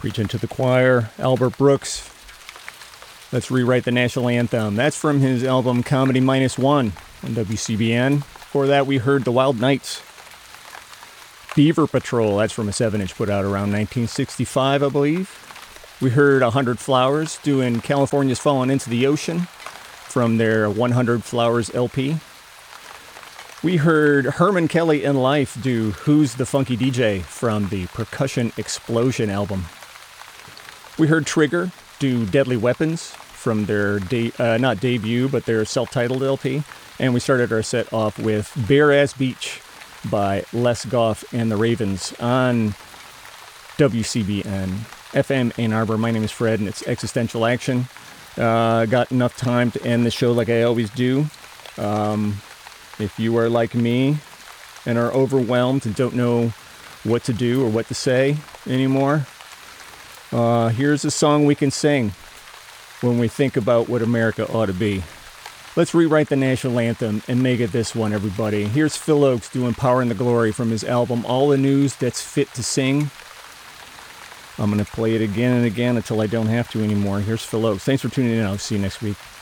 Preaching to the choir, Albert Brooks. Let's rewrite the national anthem. That's from his album Comedy Minus One on WCBN. Before that, we heard The Wild Knights. Beaver Patrol, that's from a 7-inch put out around 1965, I believe. We heard 100 Flowers doing California's Fallen into the Ocean from their 100 Flowers LP. We heard Herman Kelly and Life do Who's the Funky DJ from the Percussion Explosion album. We heard Trigger do Deadly Weapons from their, not debut, but their self-titled LP. And we started our set off with Bare Ass Beach by Les Goff and the Ravens on WCBN FM Ann Arbor. My name is Fred, and it's Existential Action. Got enough time to end the show like I always do. If you are like me and are overwhelmed and don't know what to do or what to say anymore, here's a song we can sing when we think about what America ought to be. Let's rewrite the national anthem and make it this one, everybody. Here's Phil Oakes doing Power and the Glory from his album All the News That's Fit to Sing. I'm going to play it again and again until I don't have to anymore. Here's Phil Oakes. Thanks for tuning in. I'll see you next week.